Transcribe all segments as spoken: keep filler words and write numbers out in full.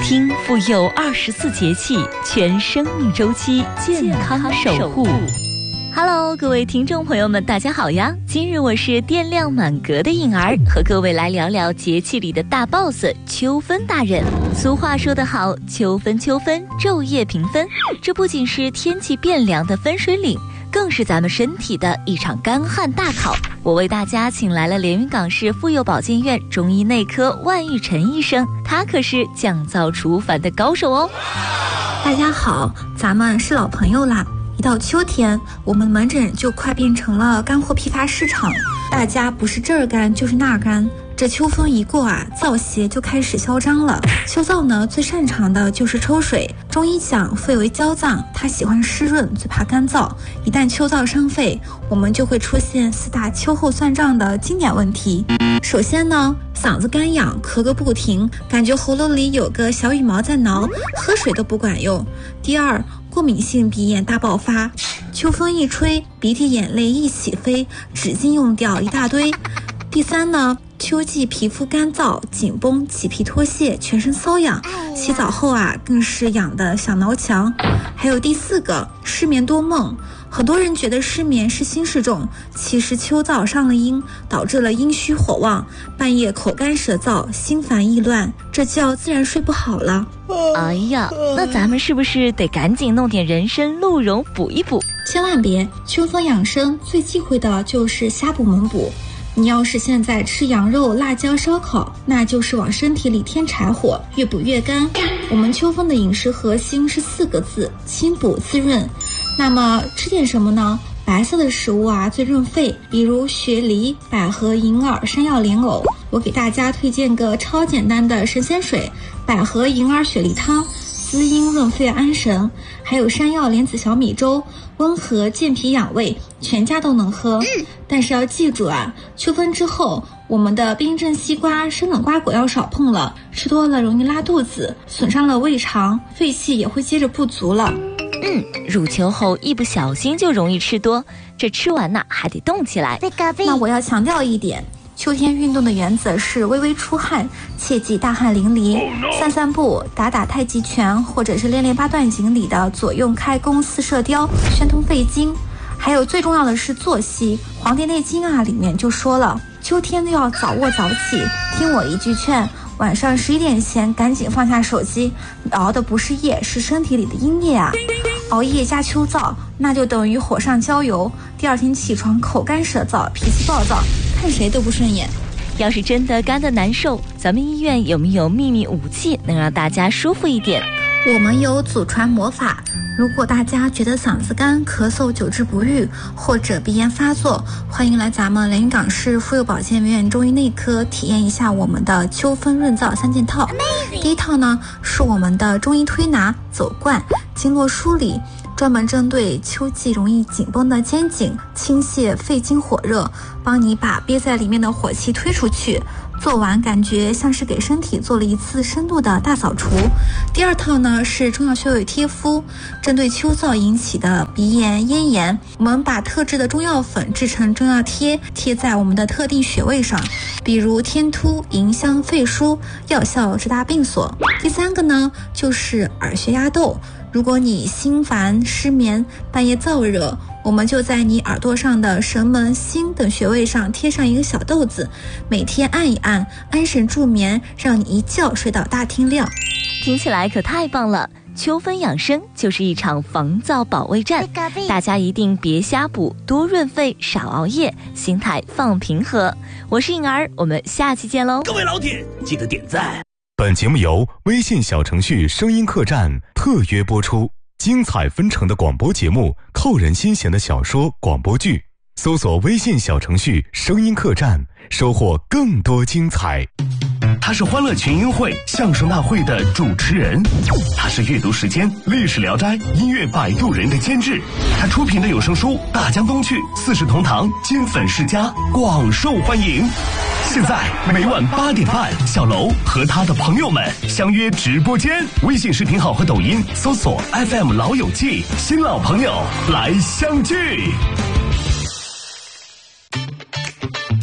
听妇幼二十四节气，全生命周期健康守护。Hello， 各位听众朋友们，大家好呀！今日我是电量满格的颖儿，和各位来聊聊节气里的大 boss 秋分大人。俗话说得好，秋分秋分，昼夜平分。这不仅是天气变凉的分水岭，更是咱们身体的一场干旱大考。我为大家请来了连云港市妇幼保健院中医内科万玉晨医生，他可是降燥除烦的高手哦。 大家好，咱们是老朋友啦。一到秋天，我们门诊就快变成了干货批发市场，大家不是这儿干就是那儿干。这秋风一过啊，燥邪就开始嚣张了。秋燥呢，最擅长的就是抽水。中医讲肺为焦脏，它喜欢湿润，最怕干燥。一旦秋燥伤肺，我们就会出现四大秋后算账的经典问题。首先呢，嗓子干痒，咳个不停，感觉喉咙里有个小羽毛在挠，喝水都不管用。第二，过敏性鼻炎大爆发，秋风一吹，鼻涕眼泪一起飞，纸巾用掉一大堆。第三呢，秋季皮肤干燥、紧绷、起皮脱屑、全身瘙痒，洗澡后啊更是痒得想挠墙。还有第四个，失眠多梦。很多人觉得失眠是心事重，其实秋燥伤了阴，导致了阴虚火旺，半夜口干舌燥、心烦意乱，这觉自然睡不好了。 哎呀，那咱们是不是得赶紧弄点人参、鹿茸补一补？ 千万别，秋风养生最忌讳的就是瞎补猛补。你要是现在吃羊肉、辣椒、烧烤，那就是往身体里添柴火，越补越干。我们秋风的饮食核心是四个字：清补滋润。那么吃点什么呢？白色的食物啊最润肺，比如雪梨、百合、银耳、山药、莲藕。我给大家推荐个超简单的神仙水：百合银耳雪梨汤，滋阴润肺安神；还有山药莲子小米粥，温和健脾养胃，全家都能喝。但是要记住啊，秋分之后，我们的冰镇西瓜、生冷瓜果要少碰了，吃多了容易拉肚子，损伤了胃肠，肺气也会接着不足了。 嗯，入秋后一不小心就容易吃多，这吃完呢还得动起来。 那我要强调一点，秋天运动的原则是微微出汗，切忌大汗淋漓。oh, no. 散散步、打打太极拳，或者是练练八段锦里的左右开弓四射雕，宣通肺经。还有最重要的是作息，《黄帝内经》啊里面就说了，秋天要早卧早起，听我一句劝，晚上十一点前赶紧放下手机。你熬的不是夜，是身体里的阴液啊。熬夜加秋燥，那就等于火上浇油，第二天起床口干舌燥，脾气暴躁，看谁都不顺眼。 要是真的干得难受，咱们医院有没有秘密武器能让大家舒服一点？ 我们有祖传魔法，如果大家觉得嗓子干、咳嗽久治不愈，或者鼻炎发作，欢迎来咱们连云港市妇幼保健院中医内科体验一下我们的秋分润燥三件套。第一套呢是我们的中医推拿走罐经络梳理，专门针对秋季容易紧绷的肩颈，倾泻肺经火热，帮你把憋在里面的火气推出去。做完感觉像是给身体做了一次深度的大扫除。第二套呢是中药穴位贴敷，针对秋燥引起的鼻炎、咽炎，我们把特制的中药粉制成中药贴，贴在我们的特定穴位上，比如天突、迎香、肺腧，药效直达病所。第三个呢就是耳穴压豆，如果你心烦失眠、半夜燥热，我们就在你耳朵上的神门、心等穴位上贴上一个小豆子，每天按一按，安神助眠，让你一觉睡到大天亮。 听起来可太棒了！秋分养生就是一场防燥保卫战，大家一定别瞎补，多润肺，少熬夜，心态放平和。我是颖儿，我们下期见喽！ 各位老铁，记得点赞。 本节目由微信小程序声音客栈特约播出。精彩纷呈的广播节目，扣人心弦的小说广播剧，搜索微信小程序声音客栈，收获更多精彩。 他是欢乐群英会相声大会的主持人，他是阅读时间历史聊斋音乐摆渡人的监制，他出品的有声书《大江东去》四世同堂金粉世家广受欢迎。现在每晚八点半，小楼和他的朋友们相约直播间，微信视频号和抖音搜索 F M 老友记，新老朋友来相聚。这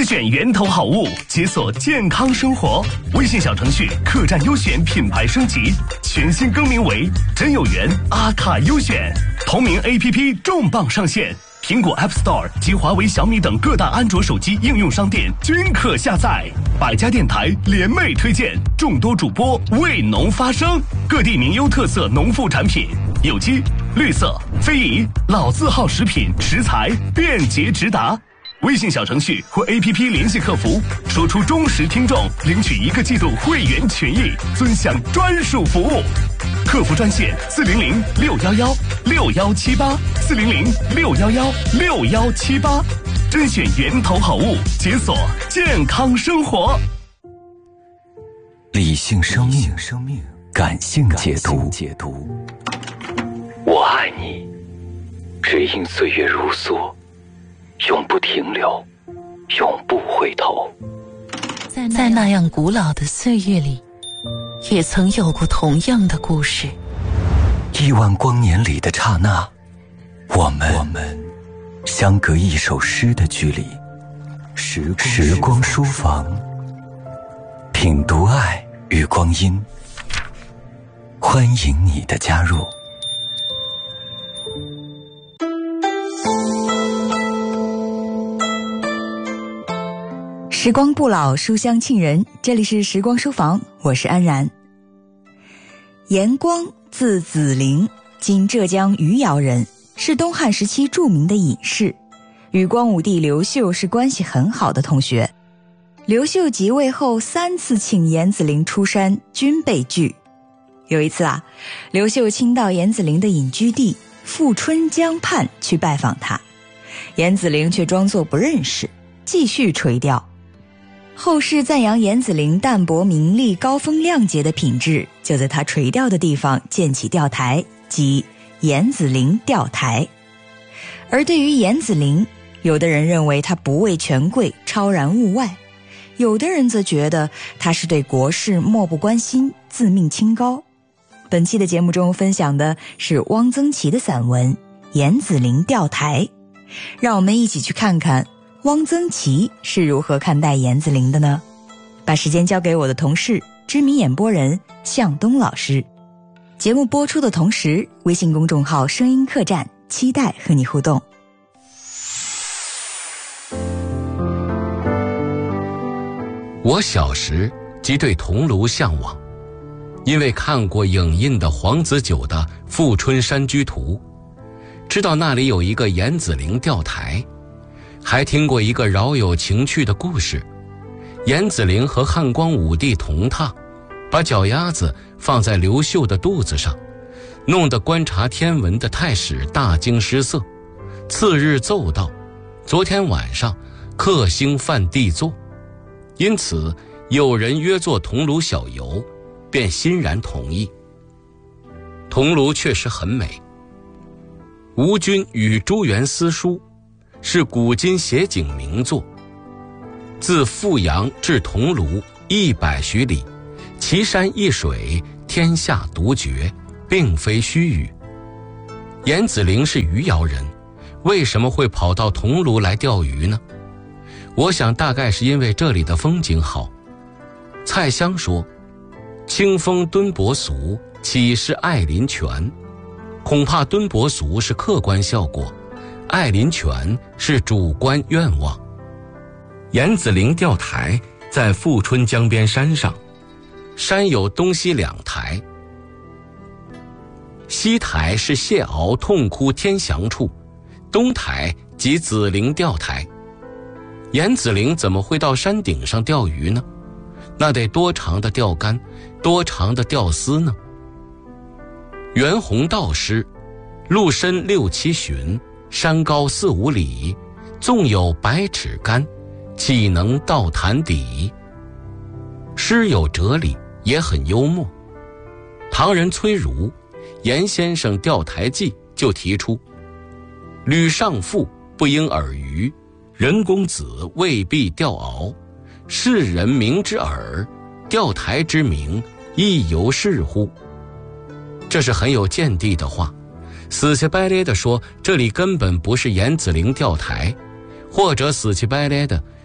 甄选源头好物，解锁健康生活。微信小程序客栈优选品牌升级，全新更名为真有缘阿卡优选。同名 A P P 重磅上线，苹果 App Store 及华为、小米等各大安卓手机应用商店均可下载。百家电台联袂推荐，众多主播为农发声，各地名优特色农副产品，有机、绿色、非遗、老字号食品食材便捷直达。微信小程序或 A P P 联系客服，说出忠实听众领取一个季度会员权益，尊享专属服务。客服专线四零零六幺幺六幺七八四零零六幺幺六幺七八，甄选源头好物，解锁健康生活。 理性生命，感性解读。我爱你，只因岁月如梭，永不停留，永不回头。 在那样古老的岁月里，也曾有过同样的故事。 亿万光年里的刹那，我们我们相隔一首诗的距离。时光时光书房，品读爱与光阴，欢迎你的加入。 时光不老，书香沁人，这里是时光书房，我是安然。严光，字子陵，今浙江余姚人，是东汉时期著名的隐士，与光武帝刘秀是关系很好的同学。刘秀即位后三次请严子陵出山，均被拒。有一次啊，刘秀亲到严子陵的隐居地富春江畔去拜访他，严子陵却装作不认识，继续垂钓。后世赞扬严子陵淡泊名利、高风亮节的品质，就在他垂钓的地方建起钓台，即严子陵钓台。而对于严子陵，有的人认为他不畏权贵，超然物外，有的人则觉得他是对国事漠不关心，自命清高。本期的节目中分享的是汪曾祺的散文《严子陵钓台》，让我们一起去看看汪曾祺是如何看待严子陵的呢？把时间交给我的同事，知名演播人向东老师。节目播出的同时，微信公众号声音客栈期待和你互动。 我小时即对桐庐向往，因为看过影印的黄子久的《富春山居图》，知道那里有一个严子陵钓台，还听过一个饶有情趣的故事，严子陵和汉光武帝同榻，把脚丫子放在刘秀的肚子上，弄得观察天文的太史大惊失色。次日奏道，昨天晚上克星犯地坐，因此有人约作桐庐小游，便欣然同意。桐庐确实很美。吴君与朱元思书是古今写景名作，自富阳至桐庐一百许里，奇山异水，天下独绝，并非虚语。严子陵是余姚人，为什么会跑到桐庐来钓鱼呢？我想大概是因为这里的风景好。蔡襄说，清风敦薄俗，岂是爱林泉？恐怕敦薄俗是客观效果，爱林泉是主观愿望。严子陵钓台在富春江边山上，山有东西两台，西台是谢敖痛哭天祥处，东台即子陵钓台。严子陵怎么会到山顶上钓鱼呢？那得多长的钓竿，多长的钓丝呢？袁宏道诗，路深六七旬，山高四五里，纵有百尺竿，岂能到潭底？诗有哲理，也很幽默。唐人崔儒《严先生钓台记》就提出，吕尚父不应耳鱼，任公子未必钓鳌，世人明之耳，钓台之名亦犹是乎？这是很有见地的话，死乞白咧地说这里根本不是严子陵钓台，或者死乞白咧的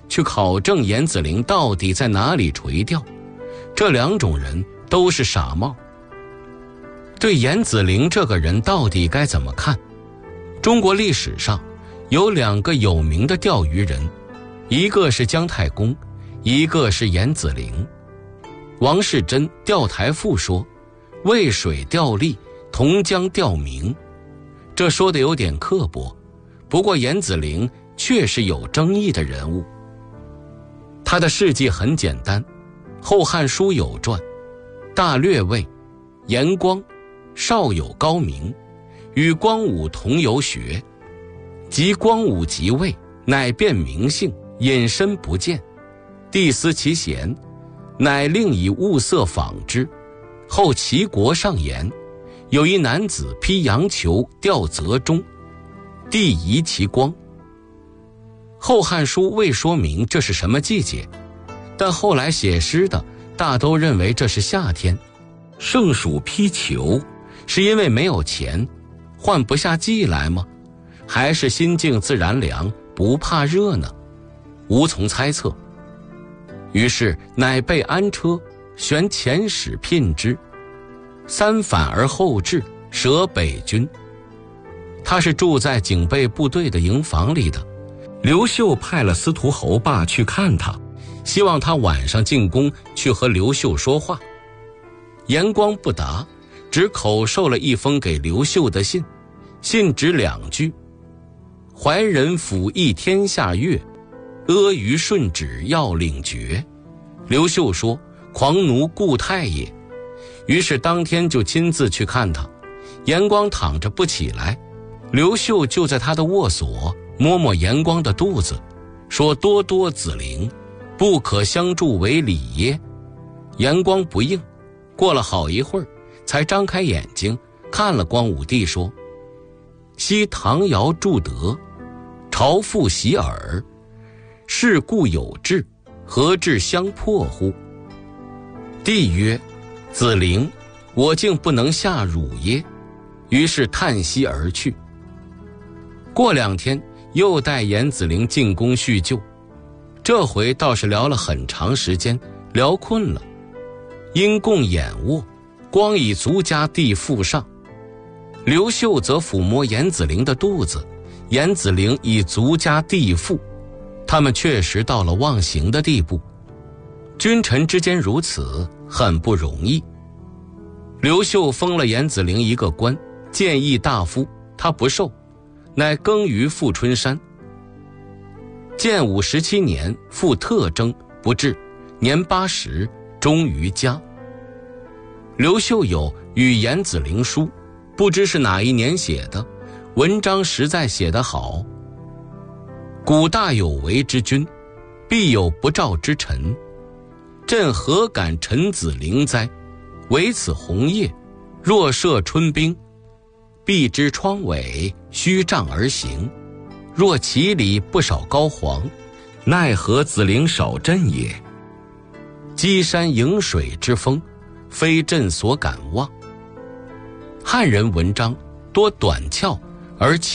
去考证严子陵到底在哪里垂钓，这两种人都是傻帽。对严子陵这个人到底该怎么看？中国历史上有两个有名的钓鱼人，一个是姜太公，一个是严子陵。王士祯《钓台赋》说：“渭水钓利，同江钓明。”这说的有点刻薄，不过严子陵确实有争议的人物。他的事迹很简单，《后汉书》有传：大略谓严光，少有高明，与光武同游学。及光武即位，乃变名姓，隐身不见。帝思其贤，乃令以物色访之。后齐国上言，有一男子披羊裘钓泽中，帝疑其光。后汉书未说明这是什么季节，但后来写诗的大都认为这是夏天。盛暑披裘，是因为没有钱，换不下季来吗？还是心静自然凉，不怕热呢？无从猜测。于是乃备安车，旋遣使聘之。三返而后至，舍北军。他是住在警备部队的营房里的。刘秀派了司徒侯霸去看他，希望他晚上进宫去和刘秀说话。严光不答，只口授了一封给刘秀的信，信只两句：怀仁辅议天下乐，阿谀顺旨要领决。刘秀说：狂奴固态也。于是当天就亲自去看他。严光躺着不起来，刘秀就在他的卧所摸摸严光的肚子，说：多多子陵，不可相助为礼耶。严光不应，过了好一会儿才张开眼睛看了光武帝，说：昔唐尧铸德，朝复习耳，事故有志，何至相迫乎？帝曰：子陵，我竟不能下汝耶？于是叹息而去。过两天又带严子陵进宫叙旧，这回倒是聊了很长时间，聊困了。因共眼卧，光以足加地腹上。刘秀则抚摸严子陵的肚子，严子陵以足加地腹，他们确实到了忘形的地步。君臣之间如此，很不容易。刘秀封了严子陵一个官，谏议大夫，他不受，乃耕于富春山。建武十七年，复特征不至，年八十，终于家。刘秀有与严子陵书，不知是哪一年写的，文章实在写得好。古大有为之君，必有不照之臣。朕何敢陈子陵哉？唯此红叶，若涉春冰，必之窗尾，虚帐而行。若其里不少膏黄，奈何子陵少朕也？稽山迎水之风，非朕所敢忘。汉人文章多短俏而